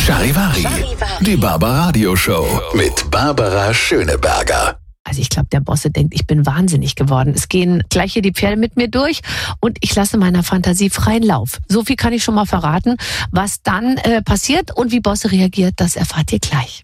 Charivari, die Barbaradio-Show mit Barbara Schöneberger. Also ich glaube, der Bosse denkt, ich bin wahnsinnig geworden. Es gehen gleich hier die Pferde mit mir durch und ich lasse meiner Fantasie freien Lauf. So viel kann ich schon mal verraten. Was dann passiert und wie Bosse reagiert, das erfahrt ihr gleich.